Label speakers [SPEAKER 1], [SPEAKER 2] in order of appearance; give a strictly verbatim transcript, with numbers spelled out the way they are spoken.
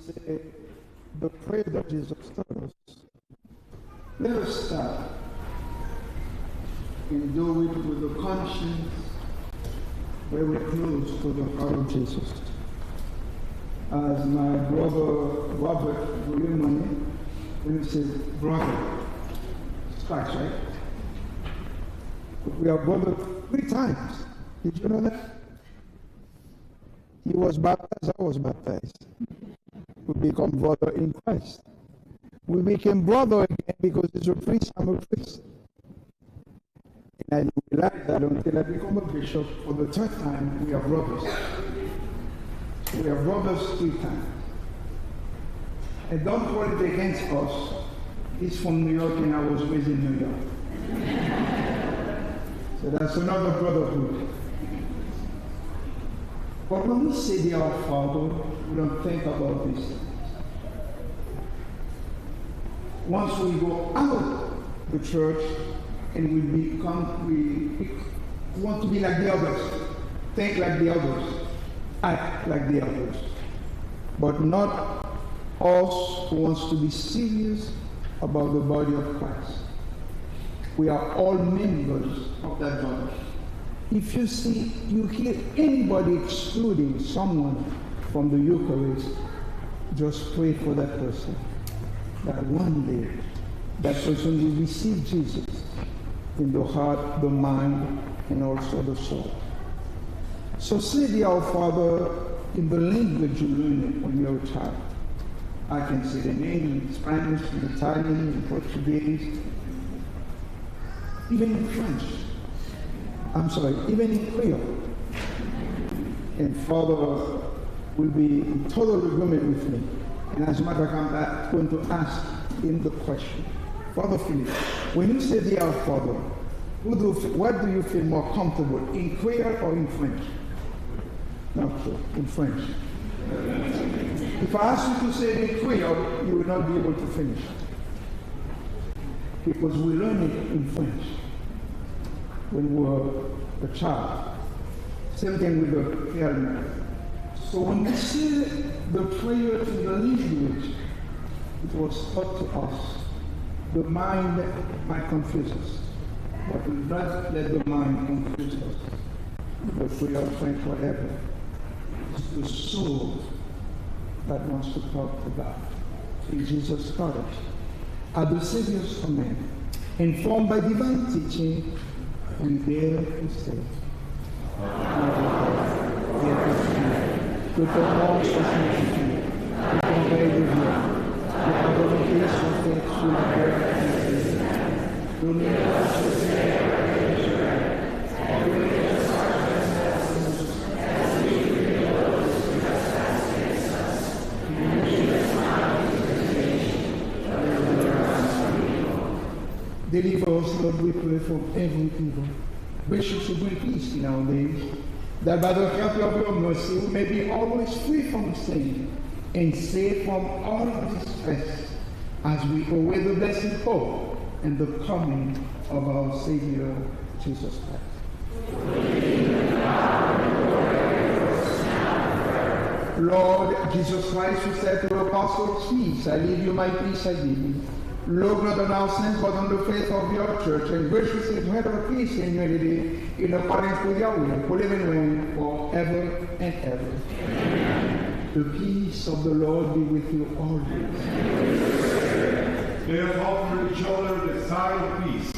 [SPEAKER 1] say the prayer that Jesus taught us. Let us start and do it with the conscience very close to the heart of Jesus. As my brother Robert William, when he says brother, it's facts, right? We are brother three times. Did you know that? He was baptized, I was baptized. We become brother in Christ. We became brother again because he's a priest, I'm a priest. And I realized that until I become a bishop for the third time, we are brothers. We are brothers three times. And don't hold it against us. He's from New York and I was raised in New York. So that's another brotherhood. But when we say the Our Father, we don't think about these things. Once we go out the church and we become, we want to be like the others, think like the others, act like the others. But not us who wants to be serious about the body of Christ. We are all members of that body. If you see, you hear anybody excluding someone from the Eucharist, just pray for that person. That one day, that person will receive Jesus in the heart, the mind, and also the soul. So say the Our Father in the language you learn when you're a child. I can say the name in Spanish, in Italian, in Portuguese, even in French. I'm sorry, even in Creole. And Father will be in total agreement with me. And as a matter of fact, I'm going to ask him the question. Father Philip, when you say the Our Father, who do, what do you feel more comfortable, in Creole or in French? Not so, in French. If I ask you to say it in Creole, you will not be able to finish. Because we learn it in French when we were a child. Same thing with the Creole. So when we say the prayer in the language, it was taught to us. The mind might confuse us, but we not let the mind confuse us. The prayer, French, whatever. It's the soul that wants to talk to God. In Jesus taught us. At the Savior's command, informed by divine teaching, we dare to say, que ton nom soit sanctifié, que ton règne vienne, que ta volonté soit faite sur la terre comme au ciel. Donne-nous aujourd'hui notre pain quotidien. Pardonne-nous nos trespasses, as we forgive those who trespass against us. And lead us not into temptation, but deliver us from evil. Deliver us, Lord, we pray, from every evil. Gracious to bring peace in our days, that by the help of your mercy we may be always free from sin and safe from all distress, as we await the blessed hope and the coming of our Savior, Jesus Christ. Lord Jesus Christ, who said to the apostles, peace I leave you, my peace I give you. Look not on our sins, but on the faith of your church, and graciously grant her peace and unity in accordance with your will, who live and reign forever and ever. Amen. The peace of the Lord be with you always.
[SPEAKER 2] Let us offer each other the sign of peace.